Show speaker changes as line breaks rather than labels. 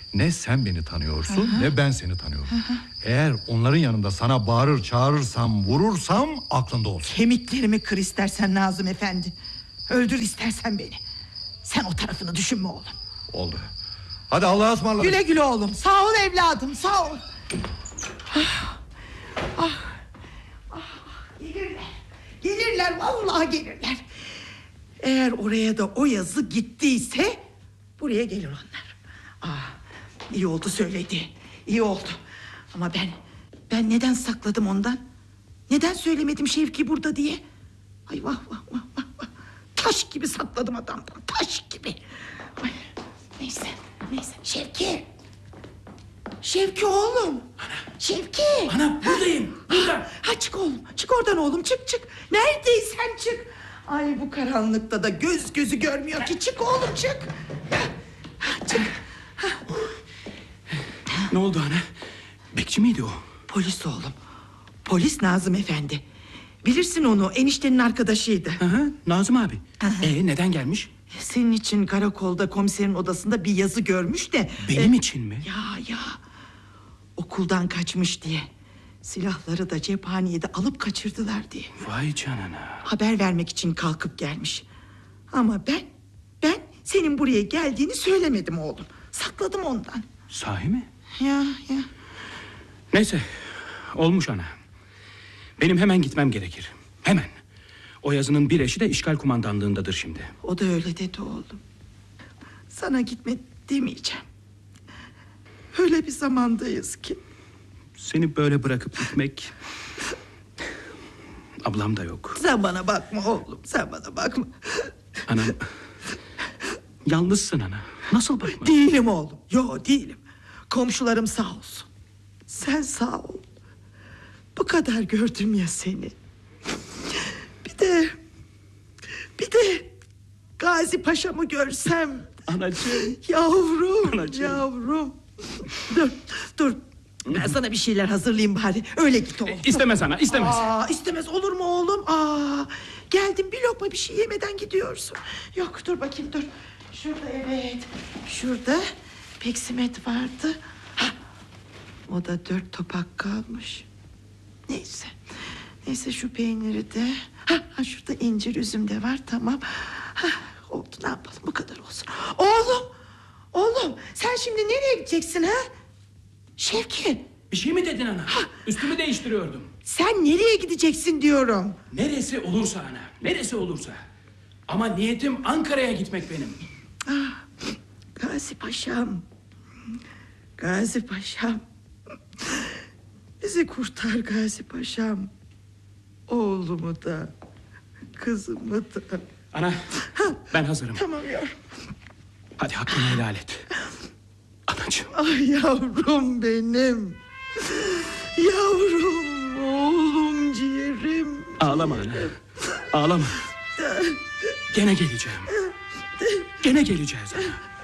Ne sen beni tanıyorsun, ne ben seni tanıyorum. Eğer onların yanında sana bağırır çağırırsam, vurursam aklında olsun.
Kemiklerimi kır istersen Nazım Efendi. Öldür istersen beni. Sen o tarafını düşünme oğlum.
Oldu. Hadi Allah'a ısmarladık.
Güle güle oğlum. Sağ ol evladım, sağ ol. Gelirler. Gelirler, vallahi gelirler. Eğer oraya da o yazı gittiyse buraya gelir onlar. İyi oldu söyledi. İyi oldu. Ama ben neden sakladım ondan? Neden söylemedim Şevki burada diye? Ay vah vah vah vah, vah. Taş gibi sakladım adamdan, taş gibi. Ay, neyse Şevki. Şevki oğlum.
Ana.
Şevki.
Ana buradayım. Burada.
Çık oğlum. Çık oradan oğlum. Çık. Neredeysen çık. Ay bu karanlıkta da göz gözü görmüyor ki. Çık oğlum çık. Çık.
Ne oldu ana? Bekçi miydi o?
Polis oğlum. Polis Nazım Efendi. Bilirsin onu, eniştenin arkadaşıydı.
Nazım abi. Neden gelmiş?
Senin için karakolda komiserin odasında bir yazı görmüş de.
Benim için mi?
Ya. Okuldan kaçmış diye. Silahları da cephaneye alıp kaçırdılar diye.
Vay canına.
Haber vermek için kalkıp gelmiş. Ama ben senin buraya geldiğini söylemedim oğlum. Sakladım ondan.
Sahi mi?
Ya.
Neyse. Olmuş ana. Benim hemen gitmem gerekir. Hemen. O yazının bir eşi de işgal kumandanlığındadır şimdi.
O da öyle dedi oğlum. Sana gitme demeyeceğim. Öyle bir zamandayız ki.
Seni böyle bırakıp gitmek... Ablam da yok.
Sen bana bakma oğlum, sen bana bakma.
Anam... Yalnızsın ana. Nasıl bakma?
Değilim oğlum, değilim. Komşularım sağ olsun. Sen sağ ol. Bu kadar gördüm ya seni. Bir de Gazi Paşa'mı görsem.
Anacığım.
Yavrum.
Anacığım.
Yavrum. Dur. Ben sana bir şeyler hazırlayayım bari. Öyle git oğlum.
İstemez ana, istemez.
İstemez olur mu oğlum? Geldim bir lokma bir şey yemeden gidiyorsun. Yok dur bakayım dur. Şurada evet. Şurada peksimet vardı. O da 4 topak kalmış. Neyse şu peyniri de. Şurada incir üzüm de var tamam. Oldu ne yapalım bu kadar olsun. Oğlum sen şimdi nereye gideceksin ha? Şevki.
Bir şey mi dedin ana? Üstümü değiştiriyordum.
Sen nereye gideceksin diyorum.
Neresi olursa ana, neresi olursa. Ama niyetim Ankara'ya gitmek benim.
Gazi Paşam. Bizi kurtar Gazi Paşam. Oğlumu da, kızımı da.
Ana, ben hazırım.
Tamam yavrum.
Hadi hakkını helal et. Anacığım.
Ay yavrum benim. Yavrum, oğlum, ciğerim.
Ağlama ana. Ağlama. Gene geleceğim. Gene geleceğiz ana.